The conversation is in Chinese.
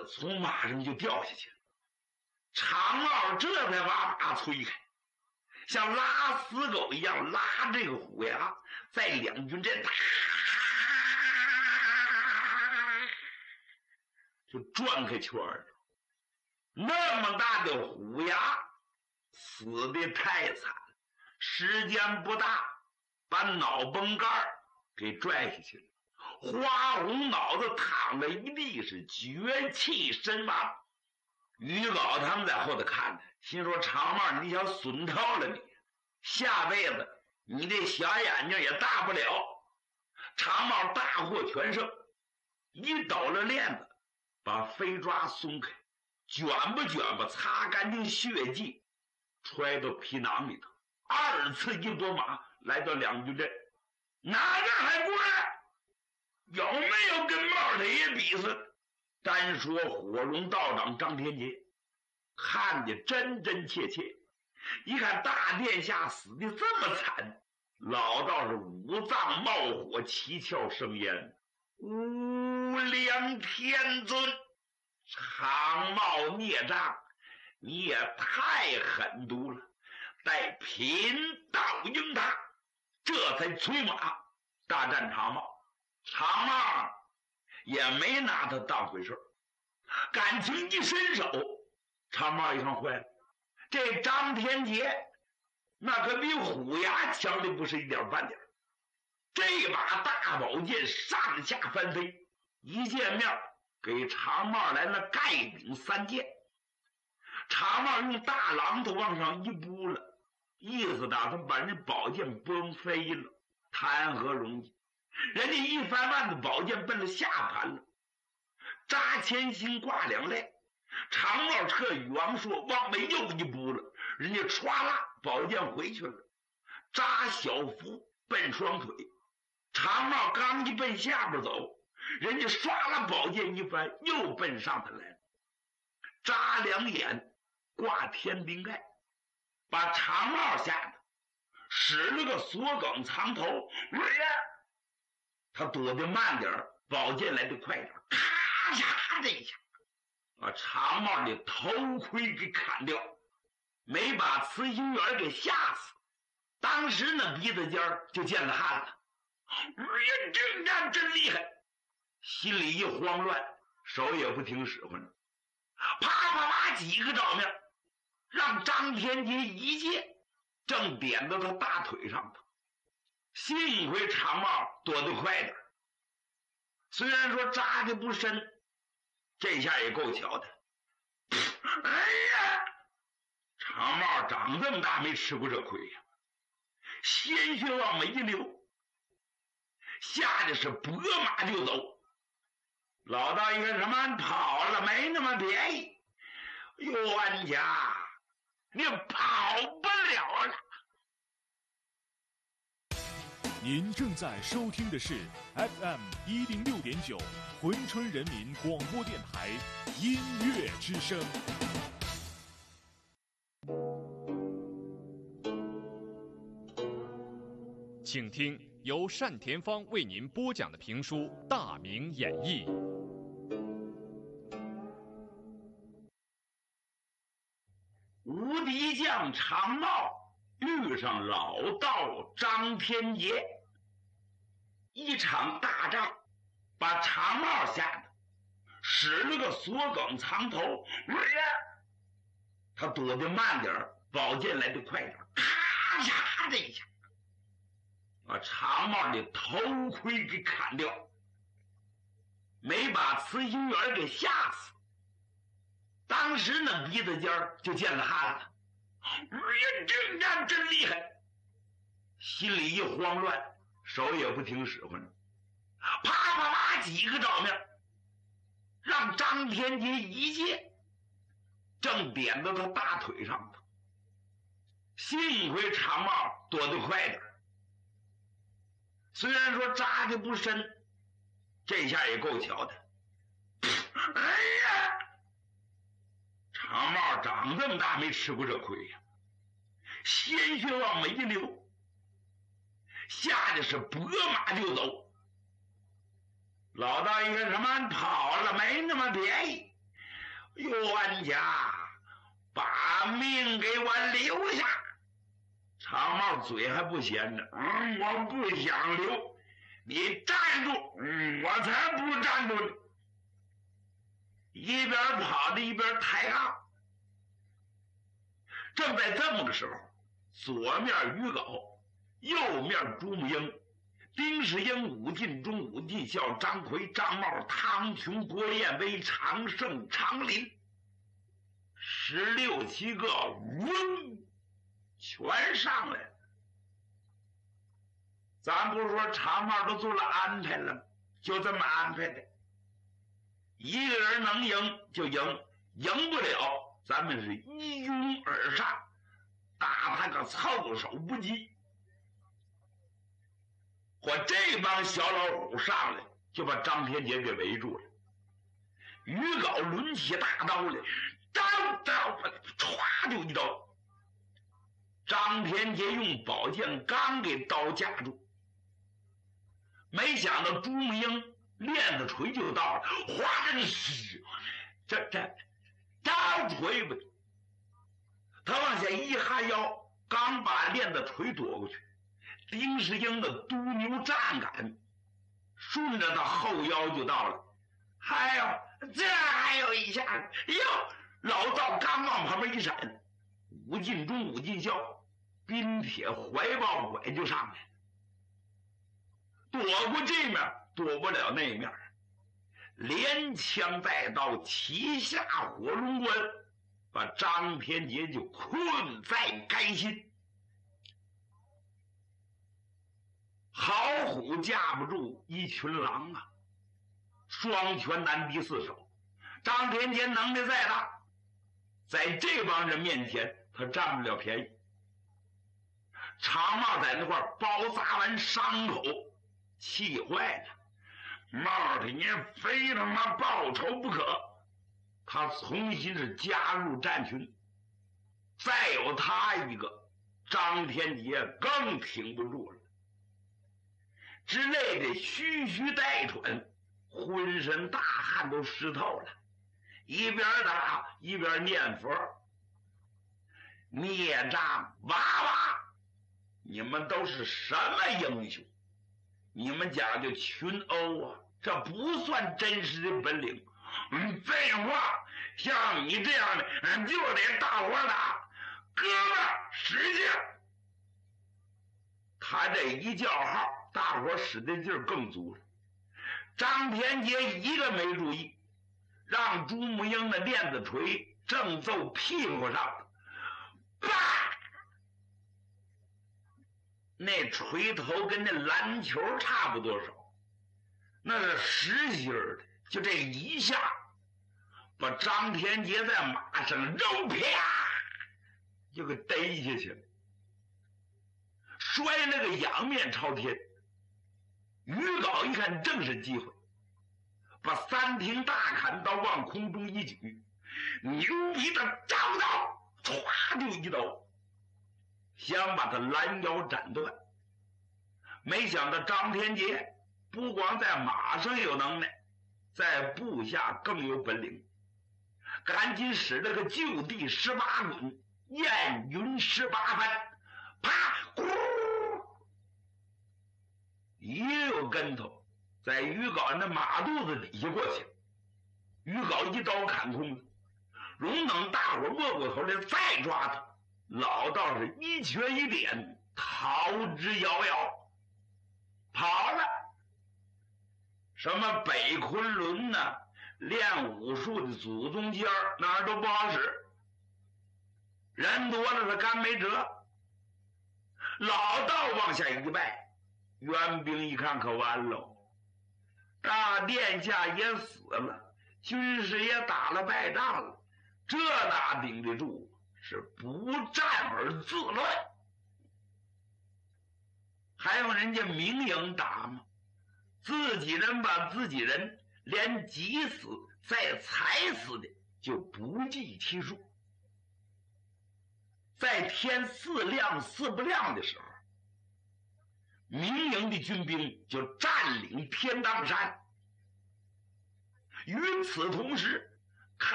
从马上就掉下去了。长帽这才把马推开，像拉死狗一样拉这个虎牙，在两军阵就转开圈了。那么大的虎牙死得太惨，时间不大，把脑崩盖给拽下去了。花红脑子躺在一地，是绝气身亡。于老他们在后头看着，心说长帽你想损透了你，下辈子你这小眼睛也大不了。长帽大获全胜，一抖了链子，把飞抓松开，卷吧擦干净血迹，揣到皮囊里头。二次一拨马来到两军阵，哪个还不来？有没有跟帽太爷比试？单说火龙道长张天杰看得真真切切，一看大殿下死的这么惨，老道是五脏冒火，七窍生烟。无量天尊，长帽孽障，你也太狠毒了！待贫道应他，这才催马大战长帽。长帽也没拿他当回事，感情一伸手，长帽一看坏了，这张天杰那可比虎牙强的不是一点半点。这把大宝剑上下翻飞，一见面给长帽来了盖顶三剑。长帽用大榔头往上一拨了，意思打算把人家宝剑崩飞了，谈何容易？人家一翻腕子，宝剑奔了下盘了，扎前心挂两肋。长帽撤羽王说往北又一步了，人家歘啦宝剑回去了，扎小腹奔双腿。长帽刚一奔下边走，人家刷了宝剑一翻，又奔上头来了，扎两眼挂天兵盖，把长帽吓得使了个锁梗藏头，他躲得慢点，宝剑来得快点，咔嚓这一下把长帽的头盔给砍掉，没把慈心园给吓死。当时那鼻子尖就见了汗了，这战真厉害，心里一慌乱，手也不听使唤了，啪几个照面，让张天杰一剑正点到他大腿上头。幸亏长帽躲得快点，虽然说扎的不深，这下也够巧的。哎呀，长帽长这么大没吃过这亏呀，鲜血往没一流，吓得是拨马就走。老道一看什么跑了，没那么便宜，冤家你跑不了了。 您正在收听的是 FM 106.9珲春人民广播电台音乐之声。请听由单田芳为您播讲的评书《大明演义》。 无敌将长帽遇上老道张天杰，一场大仗把长帽吓得使了个锁梗藏头，他躲得慢点，宝剑来得快点，咔嚓这一下把长帽的头盔给砍掉，没把慈心园给吓死。当时那鼻子尖就见了汗了，这战真厉害，心里一慌乱，手也不听使唤了，啪几个照面，让张天杰一剑正点到他大腿上头。幸亏长帽躲得快点，虽然说扎的不深，这下也够巧的。哎呀，长帽长这么大没吃过这亏呀，鲜血往没一流，吓得是拨马就走。老道一看什么跑了，没那么便宜， 冤家把命给我留下。长毛嘴还不闲着，我不想留，你站住，我才不站住呢。一边跑着一边抬杠。正在这么个时候，左面于皋，右面朱木英，丁世英、武进忠、武进孝、张奎、张茂、汤琼、郭彦威、常胜、常林，16、17个，嗡，全上来了。咱不是说长帽都做了安排了吗？就这么安排的，一个人能赢就赢，赢不了咱们是一拥而上，打他个措手不及。我这帮小老虎上来就把张天杰给围住了。于皋抡起大刀来，刀，歘就一刀。张天杰用宝剑刚给刀架住，没想到朱木英链子锤就到了，哗的这刀锤吧，他往下一哈腰，刚把链子锤躲过去，丁世英的督牛站杆顺着他后腰就到了。还有这还有一下，哟，老道刚往旁边一闪，武进忠、武进孝冰铁怀抱拐就上来，躲过这面躲不了那面，连枪带刀，旗下火龙关，把张天杰就困在垓心。好虎架不住一群狼啊，双拳难敌四手。张天杰能力再大，在这帮人面前他占不了便宜。长帽在那块包扎完伤口，气坏了。帽子你非他妈报仇不可，他重新是加入战群。再有他一个，张天杰更挺不住了，之类的吁吁带喘，浑身大汗都湿透了，一边打一边念佛。孽障娃娃，你们都是什么英雄？你们讲究群殴啊，这不算真实的本领。废话，像你这样的就得大伙打，哥们使劲。他这一叫号，大伙使的劲儿更足了。张天杰一个没注意，让朱木英的链子锤正揍屁股上，啪！那锤头跟那篮球差不多少，那是实心的，就这一下把张天杰在马上肉啪就给逮下去了，摔了个仰面朝天。于皋一看正是机会，把三挺大砍刀往空中一举，牛逼的张刀唰就一刀，想把他拦腰斩断。没想到张天杰不光在马上有能耐，在部下更有本领，赶紧使了个就地18滚，燕云18翻，啪咕，一溜跟头在于皋那马肚子底下过去，于皋一刀砍空了。容等大伙摸过头来再抓他，老道是一拳一点，逃之夭夭，跑了。什么北昆仑呢，练武术的祖宗尖儿哪儿都不好使，人多了他干没辙。老道往下一拜，援兵一看可完喽，大殿下也死了，军师也打了败仗了，这哪顶得住？是不战而自乱。还用人家明营打吗？自己人把自己人，连急死再踩死的就不计其数。在天4亮4不亮的时候，明营的军兵就占领天罡山。与此同时，